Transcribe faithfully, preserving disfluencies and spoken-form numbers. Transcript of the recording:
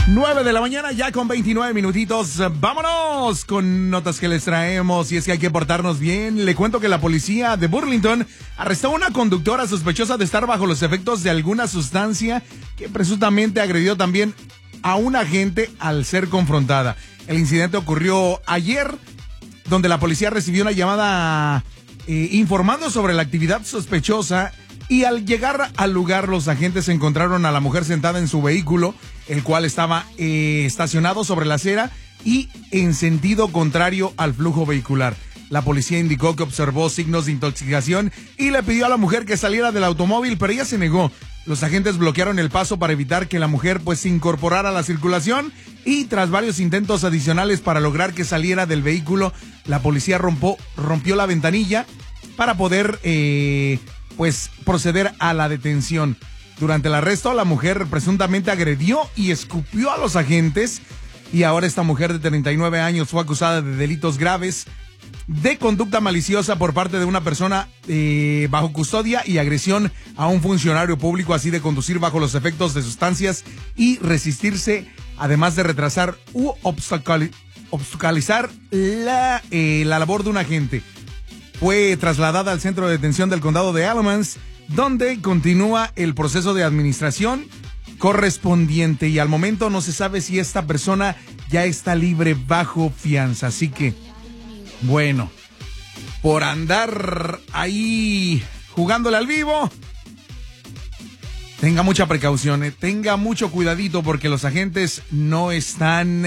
nueve de la mañana, ya con veintinueve minutitos. Vámonos con notas que les traemos. Y es que hay que portarnos bien. Le cuento que la policía de Burlington arrestó a una conductora sospechosa de estar bajo los efectos de alguna sustancia que presuntamente agredió también a un agente al ser confrontada. El incidente ocurrió ayer, donde la policía recibió una llamada eh, informando sobre la actividad sospechosa. Y al llegar al lugar, los agentes encontraron a la mujer sentada en su vehículo, el cual estaba eh, estacionado sobre la acera y en sentido contrario al flujo vehicular. La policía indicó que observó signos de intoxicación y le pidió a la mujer que saliera del automóvil, pero ella se negó. Los agentes bloquearon el paso para evitar que la mujer pues se incorporara a la circulación y tras varios intentos adicionales para lograr que saliera del vehículo, la policía rompió, rompió la ventanilla para poder eh, pues proceder a la detención. Durante el arresto, la mujer presuntamente agredió y escupió a los agentes y ahora esta mujer de treinta y nueve años fue acusada de delitos graves de conducta maliciosa por parte de una persona eh, bajo custodia y agresión a un funcionario público, así de conducir bajo los efectos de sustancias y resistirse, además de retrasar u obstaculi- obstaculizar la, eh, la labor de un agente. Fue trasladada al centro de detención del condado de Alamance, donde continúa el proceso de administración correspondiente y al momento no se sabe si esta persona ya está libre bajo fianza. Así que, bueno, por andar ahí jugándole al vivo, tenga mucha precaución, eh, tenga mucho cuidadito porque los agentes no están